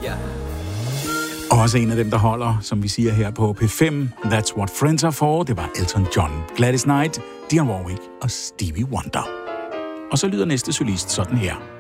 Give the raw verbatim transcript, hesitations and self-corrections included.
Ja. Også en af dem, der holder, som vi siger her på P fem, That's What Friends Are For, det var Elton John, Gladys Knight, Dionne Warwick og Stevie Wonder. Og så lyder næste solist sådan her.